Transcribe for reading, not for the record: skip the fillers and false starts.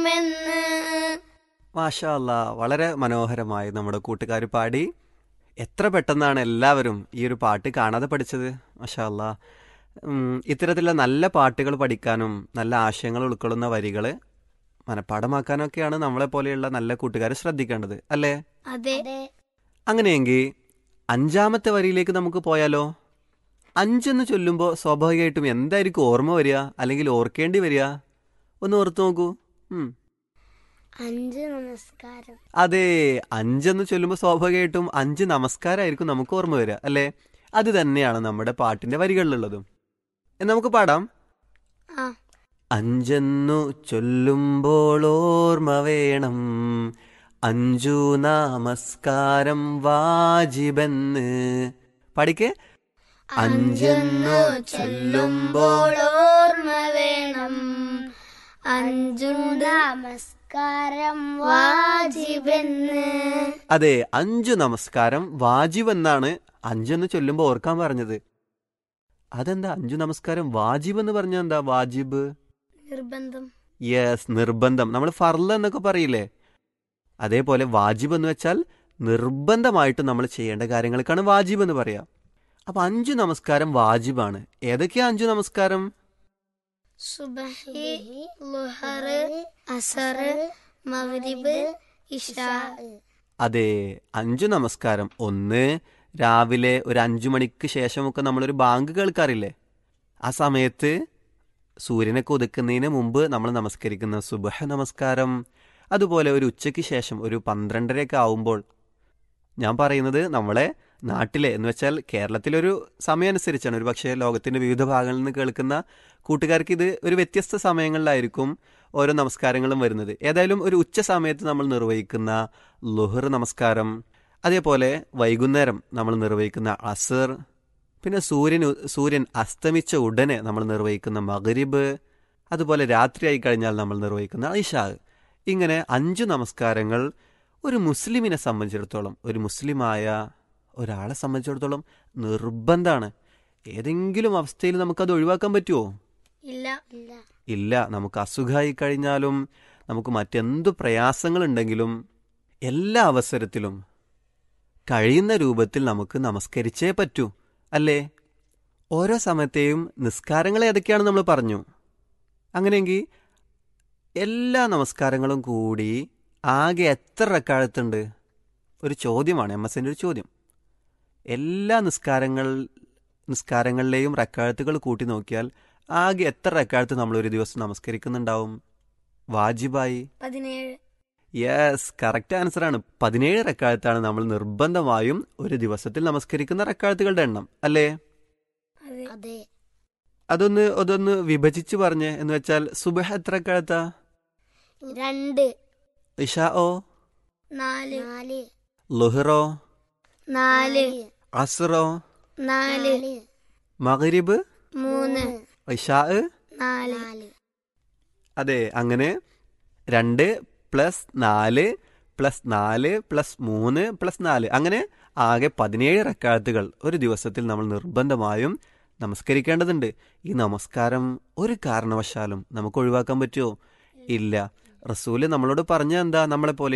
എന്ന്. മാഷാ അല്ലാ, വളരെ മനോഹരമായി നമ്മുടെ കൂട്ടുകാർ പാടി. എത്ര പെട്ടെന്നാണ് എല്ലാവരും ഈ ഒരു പാട്ട് കാണാതെ പഠിച്ചത്. മാഷാ അല്ലാ. ഇത്തരത്തിലുള്ള നല്ല പാട്ടുകൾ പഠിക്കാനും നല്ല ആശയങ്ങൾ ഉൾക്കൊള്ളുന്ന വരികൾ മനഃപ്പാഠമാക്കാനൊക്കെയാണ് നമ്മളെ പോലെയുള്ള നല്ല കൂട്ടുകാരെ ശ്രദ്ധിക്കേണ്ടത്, അല്ലേ? അതെ. അങ്ങനെയെങ്കിൽ അഞ്ചാമത്തെ വരിയിലേക്ക് നമുക്ക് പോയാലോ? അഞ്ചെന്ന് ചൊല്ലുമ്പോൾ സ്വാഭാവികമായിട്ടും എന്തായിരിക്കും ഓർമ്മ വരിക, അല്ലെങ്കിൽ ഓർക്കേണ്ടി വരിക? ഒന്ന് ഓർത്ത് നോക്കൂ. 5 നമസ്കാരം. അതെ, അഞ്ചെന്ന് ചൊല്ലുമ്പോൾ സ്വാഭാവികമായിട്ടും 5 നമസ്കാരമായിരിക്കും നമുക്ക് ഓർമ്മ വരിക, അല്ലേ? അത് തന്നെയാണ് നമ്മുടെ പാട്ടിന്റെ വരികളിലുള്ളതും. നമുക്ക് പാടാം. ആ, അഞ്ചെന്നു ചൊല്ലുമ്പോൾ ഓർമ്മ വേണം, 5 നമസ്കാരം വാജിബെന്ന്. പഠിക്കേ. അഞ്ചെന്നു ചൊല്ലുമ്പോൾ ഓർമ്മ വേണം, 5 നമസ്കാരം വാജിബെന്ന്. അതെ, 5 നമസ്കാരം വാജിബ് എന്നാണ് അഞ്ചെന്ന് ചൊല്ലുമ്പോൾ ഓർക്കാൻ പറഞ്ഞത്. അതെന്താ 5 നമസ്കാരം വാജിബ് എന്ന് പറഞ്ഞാൽ എന്താ? വാജിബ് നിർബന്ധം. യെസ്, നിർബന്ധം. നമ്മൾ ഫർള് എന്നൊക്കെ പറയില്ലേ, അതേപോലെ വാജിബ് എന്ന് വെച്ചാൽ നിർബന്ധമായിട്ട് നമ്മൾ ചെയ്യേണ്ട കാര്യങ്ങൾക്കാണ് വാജിബ് എന്ന് പറയാം. അപ്പൊ 5 നമസ്കാരം വാജിബാണ്. ഏതൊക്കെയാ 5 നമസ്കാരം? സുബ്ഹി, ളുഹർ, അസർ, മഗ്രിബ്, ഇശാ. അതെ, 5 നമസ്കാരം. ഒന്ന്, രാവിലെ ഒരു 5 മണിക്ക് ശേഷമൊക്കെ നമ്മളൊരു ബാങ്ക് കേൾക്കാറില്ലേ? ആ സമയത്ത് സൂര്യനൊക്കെ ഉദിക്കുന്നതിന് മുമ്പ് നമ്മൾ നമസ്കരിക്കുന്ന സുബ്ഹ് നമസ്കാരം. അതുപോലെ ഒരു ഉച്ചയ്ക്ക് ശേഷം ഒരു 12:30 ആവുമ്പോൾ, ഞാൻ പറയുന്നത് നമ്മളെ നാട്ടിലെ എന്ന് വെച്ചാൽ കേരളത്തിലൊരു സമയം അനുസരിച്ചാണ്. ഒരു പക്ഷേ ലോകത്തിൻ്റെ വിവിധ ഭാഗങ്ങളിൽ നിന്ന് കേൾക്കുന്ന കൂട്ടുകാർക്ക് ഇത് ഒരു വ്യത്യസ്ത സമയങ്ങളിലായിരിക്കും ഓരോ നമസ്കാരങ്ങളും വരുന്നത്. ഏതായാലും ഒരു ഉച്ച സമയത്ത് നമ്മൾ നിർവഹിക്കുന്ന ളുഹർ നമസ്കാരം, അതേപോലെ വൈകുന്നേരം നമ്മൾ നിർവഹിക്കുന്ന അസർ, പിന്നെ സൂര്യൻ അസ്തമിച്ച ഉടനെ നമ്മൾ നിർവഹിക്കുന്ന മഗ്രിബ്, അതുപോലെ രാത്രിയായി കഴിഞ്ഞാൽ നമ്മൾ നിർവഹിക്കുന്ന ഇശാ. ഇങ്ങനെ 5 നമസ്കാരങ്ങൾ ഒരു മുസ്ലിമിനെ സംബന്ധിച്ചിടത്തോളം, ഒരു മുസ്ലിമായ ഒരാളെ സംബന്ധിച്ചിടത്തോളം നിർബന്ധമാണ്. ഏതെങ്കിലും അവസ്ഥയിൽ നമുക്കത് ഒഴിവാക്കാൻ പറ്റുമോ? ഇല്ല. നമുക്ക് അസുഖമായി കഴിഞ്ഞാലും നമുക്ക് മറ്റെന്തു പ്രയാസങ്ങളുണ്ടെങ്കിലും എല്ലാ അവസരത്തിലും കഴിയുന്ന രൂപത്തിൽ നമുക്ക് നമസ്കരിച്ചേ പറ്റൂ, അല്ലേ? ഓരോ സമയത്തെയും നിസ്കാരങ്ങൾ ഏതൊക്കെയാണെന്ന് നമ്മൾ പറഞ്ഞു. അങ്ങനെയെങ്കിൽ എല്ലാ നമസ്കാരങ്ങളും കൂടി ആകെ എത്ര റക്അത്തുണ്ട്? ഒരു ചോദ്യമാണ്, MSന്റെ ഒരു ചോദ്യം. എല്ലാ നിസ്കാരങ്ങളിലെയും റക്അത്തുകൾ കൂട്ടി നോക്കിയാൽ ആകെ എത്ര റക്അത്ത് നമ്മൾ ഒരു ദിവസം നമസ്കരിക്കുന്നുണ്ടാവും വാജിബായി? 17. Yes, correct ആൻസറാണ്. 17 റക്അത്താണ് നമ്മൾ നിർബന്ധമായും ഒരു ദിവസത്തിൽ നമസ്കരിക്കുന്ന റക്അത്തുകളുടെ എണ്ണം, അല്ലേ? അതെ. അതൊന്ന് വിഭജിച്ച് പറഞ്ഞേ. എന്ന് വെച്ചാൽ സുബ്ഹ് എത്ര റക്അത്താ? 2. ഇശാഓ? 4. ളുഹ്റോ? 4. അസ്റോ? 4. മഗ്രിബ്? 3. ഇശാ? 4. അതെ, അങ്ങനെ 2 + 4 + 4 + 3 + 4 അങ്ങനെ ആകെ 17 റക്അത്തുകൾ ഒരു ദിവസത്തിൽ നമ്മൾ നിർബന്ധമായും നമസ്കരിക്കേണ്ടതുണ്ട്. ഈ നമസ്കാരം ഒരു കാരണവശാലും നമുക്ക് ഒഴിവാക്കാൻ പറ്റുമോ? ഇല്ല. റസൂല് നമ്മളോട് പറഞ്ഞ എന്താ? നമ്മളെ പോലെ